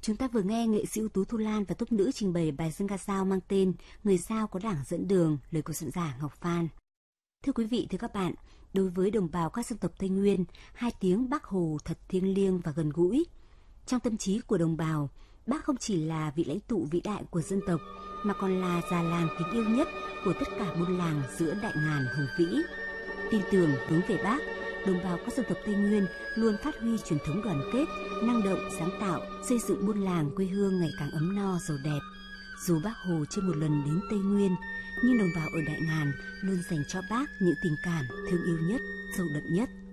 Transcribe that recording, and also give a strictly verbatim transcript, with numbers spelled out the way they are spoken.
Chúng ta vừa nghe nghệ sĩ ưu tú Thu Lan và tốp nữ trình bày bài dân ca dao mang tên Người Dao có Đảng dẫn đường, lời của soạn giả Ngọc Phan. Thưa quý vị, thưa các bạn, đối với đồng bào các dân tộc Tây Nguyên, hai tiếng Bác Hồ thật thiêng liêng và gần gũi. Trong tâm trí của đồng bào, Bác không chỉ là vị lãnh tụ vĩ đại của dân tộc, mà còn là già làng kính yêu nhất của tất cả buôn làng giữa đại ngàn hùng vĩ. Tin tưởng hướng về Bác, đồng bào các dân tộc Tây Nguyên luôn phát huy truyền thống đoàn kết, năng động, sáng tạo, xây dựng buôn làng quê hương ngày càng ấm no, giàu đẹp. Dù Bác Hồ chưa một lần đến Tây Nguyên, nhưng đồng bào ở Đại Ngàn luôn dành cho Bác những tình cảm thương yêu nhất, sâu đậm nhất.